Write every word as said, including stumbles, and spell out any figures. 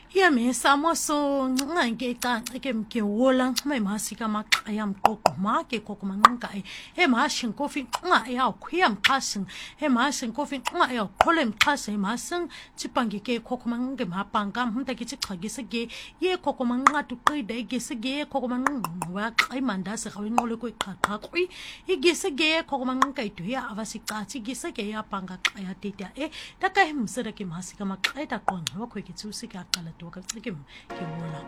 ya me samo so ngange ka ke ke wola me masika maqaya mqoqo ma ke kokoma nqai e mashin kofi nga ya khuyam qasin e mashin kofi nga ya qolem qase masin chipangi ke kokoma nge mapanga mhunta ke chiqhagise ke ye kokoma nqatu qide ke se ke kokoma nqwa qai mandase gawe nqole ko iqhaqha qwi igise ke kokoma nqai tu ya avasiqathi gise ke ya panga qaya tita e taka himsera ke masika maqaita qonqa ko ke tsusi ka qala to ka tsikim ke wola